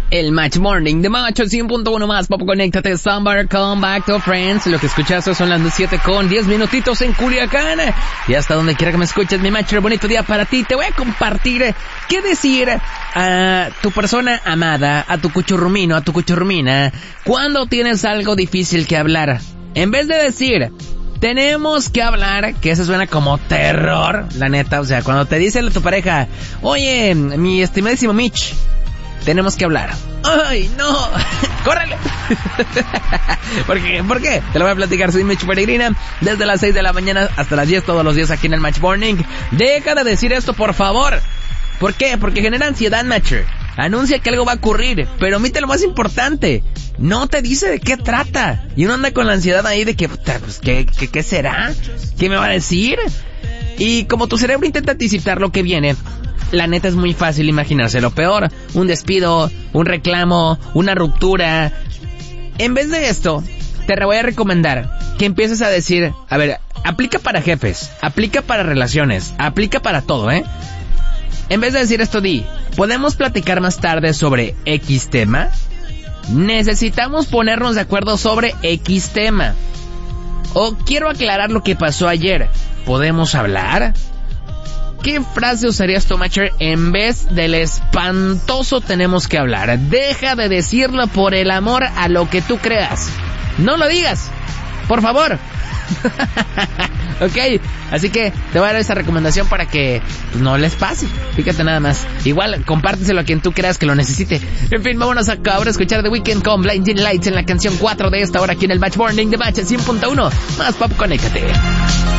El Match Morning de Macho 100.1 más. Pop, conéctate, Summer, come back to friends. Lo que escuchaste son las 7:10 minutitos en Culiacán. Y hasta donde quiera que me escuches, mi Macho, bonito día para ti. Te voy a compartir qué decir a tu persona amada, a tu cuchurrumino, a tu cuchurrumina, cuando tienes algo difícil que hablar. En vez de decir, tenemos que hablar, que eso suena como terror, la neta. O sea, cuando te dice a tu pareja, oye, mi estimadísimo Mitch, tenemos que hablar. ¡Ay, no! ¡Córrele! ¿Por qué? Te lo voy a platicar. Soy Mitch Peregrina. Desde las 6 de la mañana hasta las 10 todos los días aquí en el Match Morning. Deja de decir esto, por favor. ¿Por qué? Porque genera ansiedad, Matcher. Anuncia que algo va a ocurrir, pero omite lo más importante. No te dice de qué trata. Y uno anda con la ansiedad ahí de que, pues, ¿qué será? ¿Qué me va a decir? Y como tu cerebro intenta anticipar lo que viene, la neta es muy fácil imaginarse lo peor. Un despido, un reclamo, una ruptura. En vez de esto, te voy a recomendar que empieces a decir, a ver, aplica para jefes, aplica para relaciones, aplica para todo, ¿eh? En vez de decir esto, di, ¿podemos platicar más tarde sobre X tema? Necesitamos ponernos de acuerdo sobre X tema. O quiero aclarar lo que pasó ayer. ¿Podemos hablar? ¿Qué frase usarías tú, Matcher, en vez del espantoso tenemos que hablar? Deja de decirlo por el amor a lo que tú creas. No lo digas, por favor. Ok, así que te voy a dar esa recomendación para que no les pase. Fíjate nada más. Igual, compárteselo a quien tú creas que lo necesite. En fin, vámonos acá ahora a escuchar The Weeknd con Blinding Lights en la canción 4 de esta hora aquí en el Match Morning de Match 100.1. Más pop, conéctate.